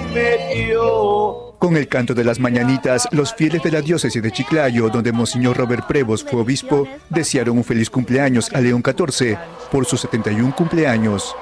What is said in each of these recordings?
me dio. Con el canto de las mañanitas, los fieles de la diócesis de Chiclayo, donde Monseñor Robert Prevost fue obispo, desearon un feliz cumpleaños a León XIV por sus 71 cumpleaños.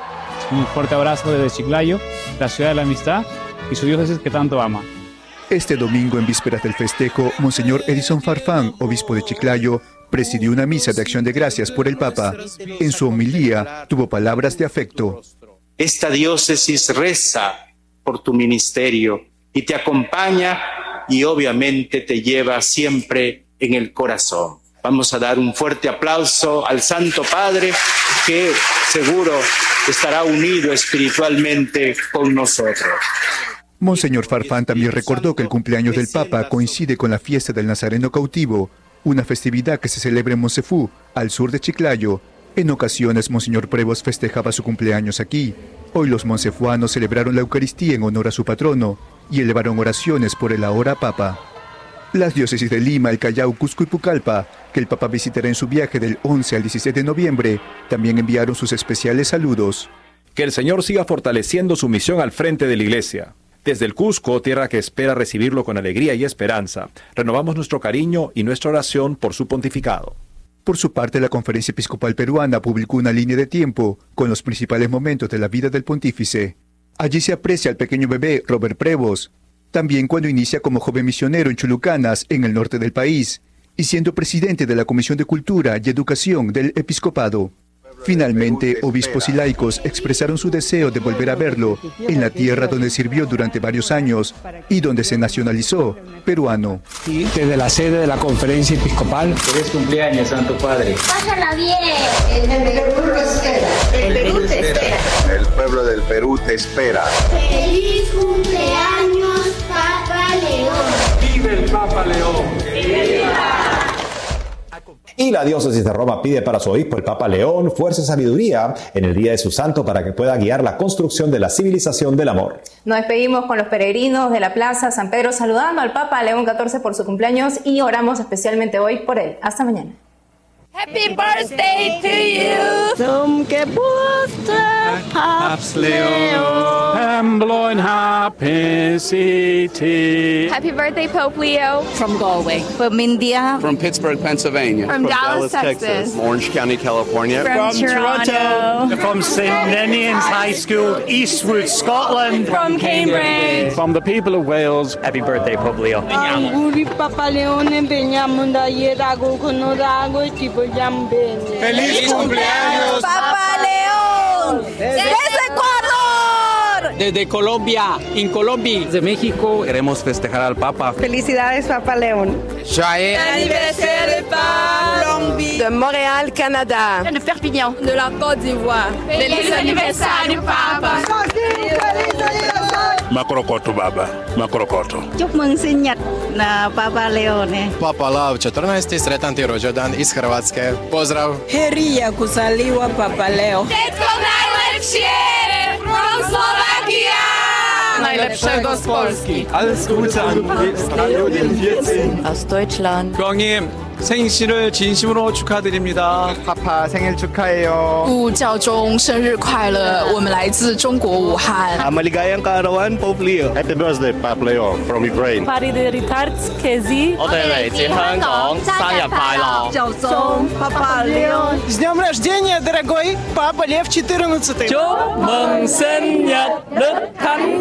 Un fuerte abrazo desde Chiclayo, la ciudad de la amistad y su diócesis que tanto ama. Este domingo, en vísperas del festejo, Monseñor Edison Farfán, obispo de Chiclayo, presidió una misa de acción de gracias por el Papa. En su homilía tuvo palabras de afecto. Esta diócesis reza por tu ministerio y te acompaña y obviamente te lleva siempre en el corazón. Vamos a dar un fuerte aplauso al Santo Padre, que seguro estará unido espiritualmente con nosotros. Monseñor Farfán también recordó que el cumpleaños del Papa coincide con la fiesta del Nazareno cautivo, una festividad que se celebra en Monsefú, al sur de Chiclayo. En ocasiones, Monseñor Prevost festejaba su cumpleaños aquí. Hoy los monsefuanos celebraron la Eucaristía en honor a su patrono y elevaron oraciones por el ahora Papa. Las diócesis de Lima, El Callao, Cusco y Pucallpa, que el Papa visitará en su viaje del 11 al 16 de noviembre, también enviaron sus especiales saludos. Que el Señor siga fortaleciendo su misión al frente de la Iglesia. Desde el Cusco, tierra que espera recibirlo con alegría y esperanza, renovamos nuestro cariño y nuestra oración por su pontificado. Por su parte, la Conferencia Episcopal Peruana publicó una línea de tiempo con los principales momentos de la vida del pontífice. Allí se aprecia al pequeño bebé Robert Prevost, también cuando inicia como joven misionero en Chulucanas, en el norte del país, y siendo presidente de la Comisión de Cultura y Educación del Episcopado. Finalmente, obispos y laicos expresaron su deseo de volver a verlo en la tierra donde sirvió durante varios años y donde se nacionalizó peruano. Y desde la sede de la Conferencia Episcopal. Feliz cumpleaños, Santo Padre. Pásala bien. El Perú te espera. El Perú te espera. El pueblo del Perú te espera. Feliz cumpleaños, Papa León. ¡Vive el Papa León! ¡Viva! Y la diócesis de Roma pide para su obispo, el Papa León, fuerza y sabiduría en el día de su santo para que pueda guiar la construcción de la civilización del amor. Nos despedimos con los peregrinos de la Plaza San Pedro saludando al Papa León XIV por su cumpleaños y oramos especialmente hoy por él. Hasta mañana. Happy birthday to you. Zum Geburtstag, Papst Leo. Hembloin happy city. Happy birthday, Pope Leo. From Galway. From India. From Pittsburgh, Pennsylvania. From Dallas, Texas. Orange County, California. From Toronto. From St. Ninian's High School, Eastwood, Scotland. From Cambridge. From the people of Wales, happy birthday, Pope Leo. Papa Leone, ¡Feliz cumpleaños, Papa León! ¡Desde Ecuador! Desde Colombia, en Colombia. Desde México, queremos festejar al Papa. Felicidades, Papa León. Joyeux anniversaire, Papa! De Montréal, Canada. De Perpignan. De la Côte d'Ivoire. Feliz aniversário, Papa! Makrokoto, Baba. Makrokoto. Chúc mừng sinh nhật Papa Leone. Papa Leo 14 sretan rođendan iz Hrvatske. Pozdrav. Herija kusaliwa Papa Leo. Všetko najlepšie from Slovakia! Najlepszego z Polski. Alles Gute an Radio 14. Aus Deutschland. 형님, 생신을 진심으로 축하드립니다. 파파 생일 축하해요. 祝教宗生日快乐！我们来自中国武汉。 Maligayang kaarawan, Pope Leo. Happy birthday, Papa Leo, from Ukraine. Пари-де-ритардскези. 我哋嚟自香港，生日快樂！ 教宗 Папа Леон. С днем рождения, дорогой Папа Лев XIV. 祝夢生日樂